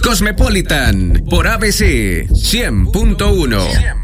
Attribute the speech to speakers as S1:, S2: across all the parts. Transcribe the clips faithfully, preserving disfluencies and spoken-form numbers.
S1: Cosmopolitan por A B C cien punto uno.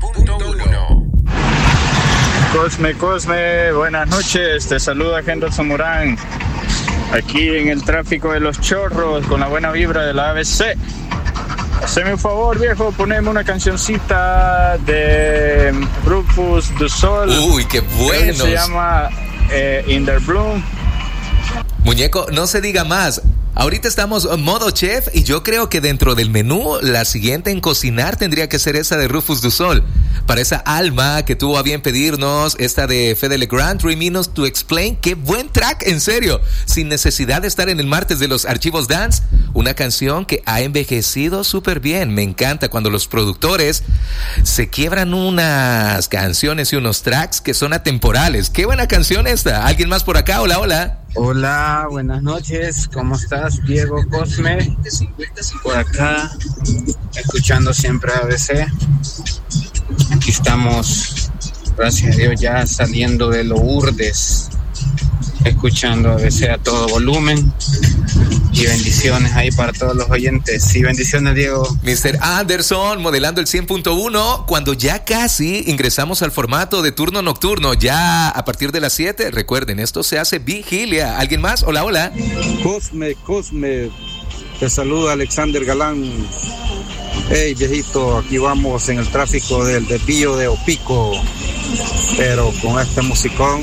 S2: Cosme, Cosme, buenas noches. Te saluda Henderson Morán. Aquí en el tráfico de Los Chorros con la buena vibra de la A B C. Haceme un favor, viejo, poneme una cancioncita de Rufus Du Sol.
S3: Uy, qué bueno.
S2: Se llama eh, In the Bloom.
S3: Muñeco, no se diga más. Ahorita estamos en modo chef y yo creo que dentro del menú la siguiente en cocinar tendría que ser esa de Rufus Du Sol. Para esa alma que tuvo a bien pedirnos esta de Fede Legrand, Three Minutes to Explain. ¡Qué buen track! En serio, sin necesidad de estar en el martes de los archivos dance. Una canción que ha envejecido súper bien. Me encanta cuando los productores se quiebran unas canciones y unos tracks que son atemporales. ¡Qué buena canción esta! ¿Alguien más por acá? Hola, hola.
S4: Hola, buenas noches, ¿cómo estás, Diego Cosme? Por acá, escuchando siempre A B C. Aquí estamos, gracias a Dios, ya saliendo de Lourdes, escuchando A B C a todo volumen. Y bendiciones ahí para todos los oyentes. Sí, bendiciones, Diego.
S3: mister Anderson, modelando el cien punto uno, cuando ya casi ingresamos al formato de turno nocturno, ya a partir de las siete, recuerden, esto se hace vigilia. ¿Alguien más? Hola, hola.
S5: Cosme, Cosme, te saluda Alexander Galán. Hey, viejito, aquí vamos en el tráfico del desvío de Opico, pero con este musicón,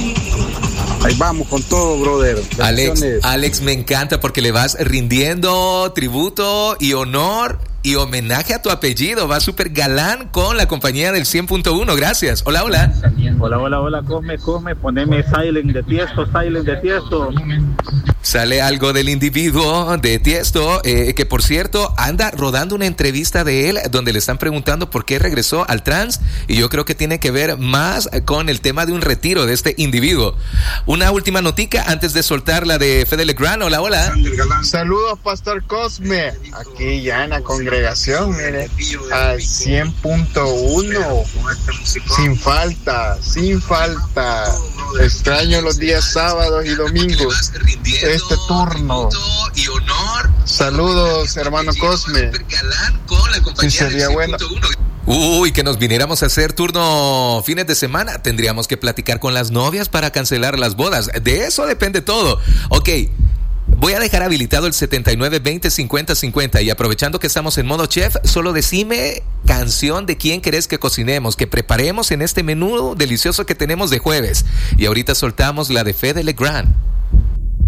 S5: ahí vamos con todo, brother.
S3: Alex, Alex, me encanta porque le vas rindiendo tributo y honor y homenaje a tu apellido. Va súper galán con la compañía del cien punto uno. Gracias. Hola, hola.
S2: Hola, hola, hola. Cosme, Cosme. Poneme Silent de Tiesto, Silent de Tiesto.
S3: Sale algo del individuo de Tiesto, eh, que por cierto anda rodando una entrevista de él donde le están preguntando por qué regresó al trance, y yo creo que tiene que ver más con el tema de un retiro de este individuo. Una última notica antes de soltar la de Fede Legrand. Hola, hola.
S6: Saludos, Pastor Cosme. Aquí ya en la congregación, mire, al cien punto uno. Sin falta, sin falta. Extraño los días sábados y domingos. Este turno. Saludos, hermano Cosme. Sí, sería bueno.
S3: Uy, que nos viniéramos a hacer turno fines de semana. Tendríamos que platicar con las novias para cancelar las bodas. De eso depende todo. Ok, voy a dejar habilitado el setenta y nueve veinte cincuenta cincuenta, y aprovechando que estamos en modo chef, solo decime canción de quién querés que cocinemos, que preparemos en este menú delicioso que tenemos de jueves. Y ahorita soltamos la de Fede Legrand.